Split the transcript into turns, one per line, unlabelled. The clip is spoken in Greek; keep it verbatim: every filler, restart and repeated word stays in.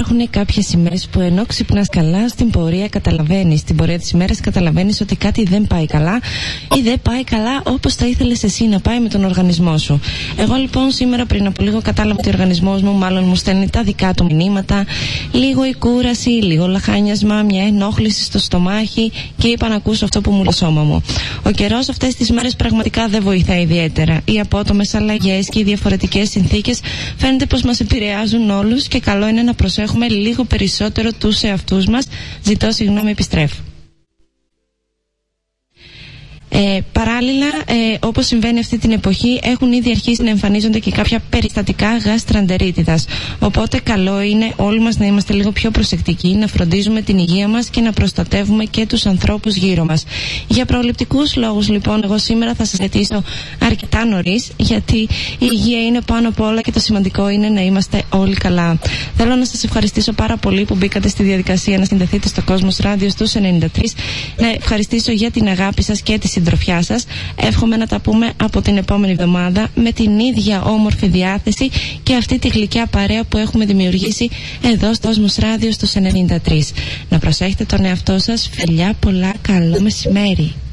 Υπάρχουν κάποιες ημέρες που ενώ ξυπνάς καλά, στην πορεία καταλαβαίνεις, στην πορεία της ημέρας καταλαβαίνεις ότι κάτι δεν πάει καλά ή δεν πάει καλά όπως θα ήθελες εσύ να πάει με τον οργανισμό σου. Εγώ λοιπόν σήμερα πριν από λίγο κατάλαβα ότι ο οργανισμός μου μάλλον μου στέλνει τα δικά του μηνύματα, λίγο η κούραση, λίγο λαχάνιασμα, μια ενόχληση στο στομάχι και είπα να ακούσω αυτό που μου λέει το σώμα μου. Ο καιρός αυτές τις μέρες πραγματικά δεν βοηθάει ιδιαίτερα. Οι απότομες αλλαγές και οι διαφορετικές συνθήκες φαίνεται πως μας επηρεάζουν όλους και καλό είναι να προσέχουμε λίγο περισσότερο τους εαυτούς μας. Ζητώ συγγνώμη, επιστρέφω. Ε, παράλληλα, ε, όπως συμβαίνει αυτή την εποχή, έχουν ήδη αρχίσει να εμφανίζονται και κάποια περιστατικά γαστραντερίτιδας. Οπότε, καλό είναι όλοι μας να είμαστε λίγο πιο προσεκτικοί, να φροντίζουμε την υγεία μας και να προστατεύουμε και τους ανθρώπους γύρω μας. Για προληπτικούς λόγους, λοιπόν, εγώ σήμερα θα σας ζητήσω αρκετά νωρίς, γιατί η υγεία είναι πάνω απ' όλα και το σημαντικό είναι να είμαστε όλοι καλά. Θέλω να σας ευχαριστήσω πάρα πολύ που μπήκατε στη διαδικασία να συνδεθείτε στο Κόσμος Radio στους ενενήντα τρία. Να ευχαριστήσω για την αγάπη σας και τη συντροφιά σας. Εύχομαι να τα πούμε από την επόμενη εβδομάδα με την ίδια όμορφη διάθεση και αυτή τη γλυκιά παρέα που έχουμε δημιουργήσει εδώ στο Κόσμος Radio στους ενενήντα τρία. Να προσέχετε τον εαυτό σας. Φιλιά πολλά, καλό μεσημέρι.